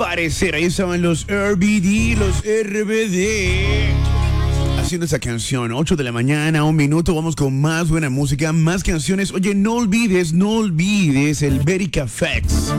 parecer. Ahí estaban los RBD, los RBD. Haciendo esa canción, 8 de la mañana, 1 minuto, vamos con más buena música, más canciones. Oye, no olvides el Verica Fex,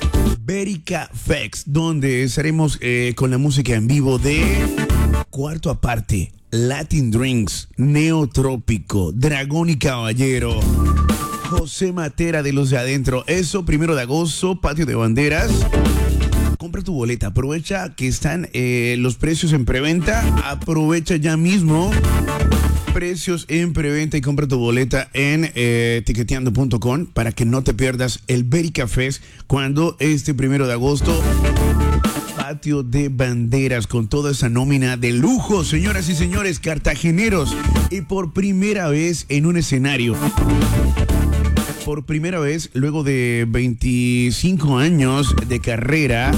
donde estaremos con la música en vivo de Cuarto Aparte, Latin Drinks, Neotrópico, Dragón y Caballero, José Matera de los de adentro. Eso, 1 de agosto, Patio de Banderas. Compra tu boleta, aprovecha que están los precios en preventa, aprovecha ya mismo precios en preventa y compra tu boleta en tiqueteando.com para que no te pierdas el Verica Fest cuando este 1 de agosto, Patio de Banderas con toda esa nómina de lujo, señoras y señores, cartageneros, y por primera vez en un escenario. Por primera vez, luego de 25 años de carrera,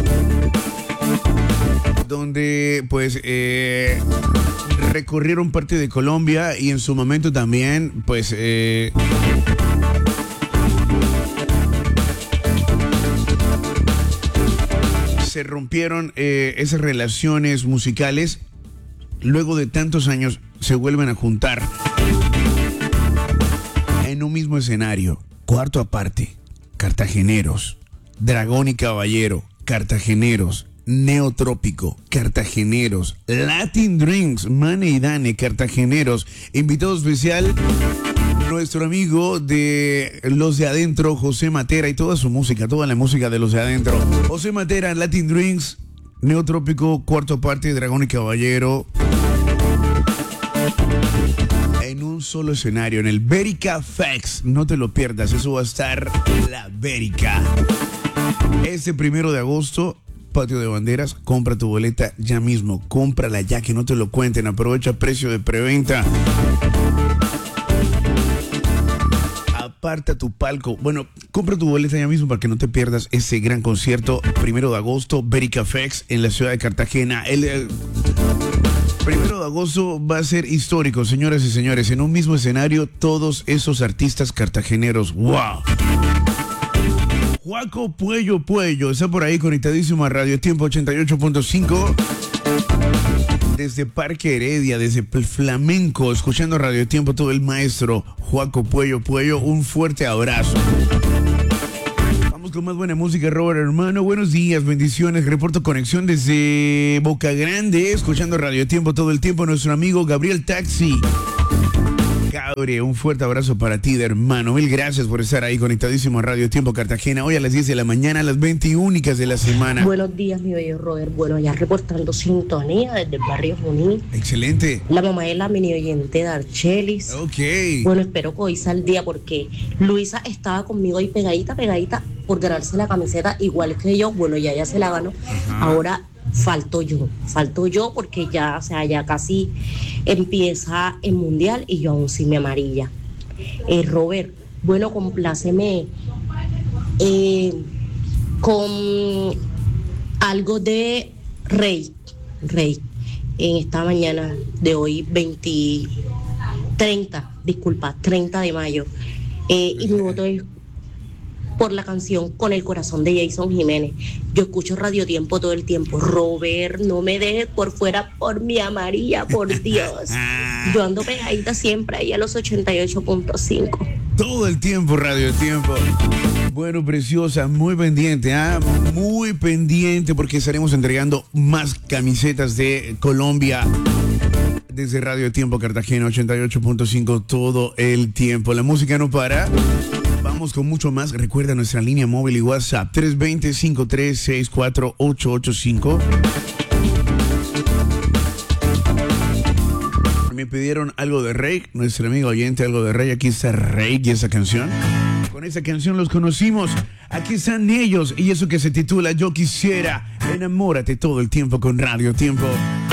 donde pues recorrieron parte de Colombia y en su momento también pues se rompieron esas relaciones musicales. Luego de tantos años se vuelven a juntar en un mismo escenario. Cuarto Aparte, cartageneros, Dragón y Caballero, cartageneros, Neotrópico, cartageneros, Latin Drinks, Mane y Dane, cartageneros. Invitado especial, nuestro amigo de Los de Adentro, José Matera, y toda su música, toda la música de Los de Adentro. José Matera, Latin Drinks, Neotrópico, Cuarto Aparte, Dragón y Caballero. En un solo escenario, en el Verica Fex. No te lo pierdas, eso va a estar la Verica. Este 1 de agosto, Patio de Banderas, compra tu boleta ya mismo. Cómprala ya, que no te lo cuenten. Aprovecha precio de preventa. Aparta tu palco. Bueno, compra tu boleta ya mismo para que no te pierdas ese gran concierto. 1 de agosto, Verica Fex en la ciudad de Cartagena. El 1 de agosto va a ser histórico, señoras y señores. En un mismo escenario, todos esos artistas cartageneros. ¡Wow! Juaco Puello está por ahí conectadísimo a Radio Tiempo 88.5. Desde Parque Heredia, desde Flamenco, escuchando Radio Tiempo, todo el maestro Juaco Puello. Un fuerte abrazo. Vamos con más buena música, Robert, hermano. Buenos días, bendiciones. Reporto conexión desde Boca Grande, escuchando Radio Tiempo todo el tiempo. Nuestro amigo Gabriel Taxi. Gabriel, un fuerte abrazo para ti, de hermano. Mil gracias por estar ahí conectadísimo a Radio Tiempo Cartagena. Hoy a las 10 de la mañana, las 20 únicas de la semana. Buenos días, mi bello Robert. Bueno, ya reportando sintonía desde el barrio Junín. Excelente. La mamá de la mini oyente de Archelis. Ok. Bueno, espero que hoy sea el día porque Luisa estaba conmigo ahí pegadita por ganarse la camiseta igual que yo. Bueno, ya se la ganó. Ajá. Ahora falto yo porque ya, o sea, ya casi empieza el mundial y yo aún sí me amarilla. Robert, bueno, compláceme con algo de Rey en esta mañana de hoy 30 de mayo, y mi voto es por la canción Con el Corazón de Jason Jiménez. Yo escucho Radio Tiempo todo el tiempo. Robert, no me dejes por fuera por mi amarilla, por Dios. Yo ando pegadita siempre ahí a los 88.5. Todo el tiempo, Radio Tiempo. Bueno, preciosa, muy pendiente, muy pendiente, porque estaremos entregando más camisetas de Colombia desde Radio Tiempo Cartagena 88.5 todo el tiempo. La música no para. Vamos con mucho más. Recuerda nuestra línea móvil y WhatsApp 320-5364885. Me pidieron algo de Rey, nuestro amigo oyente, algo de Rey. Aquí está Rey y esa canción. Con esa canción los conocimos. Aquí están ellos y eso que se titula Yo Quisiera. Enamórate todo el tiempo con Radio Tiempo.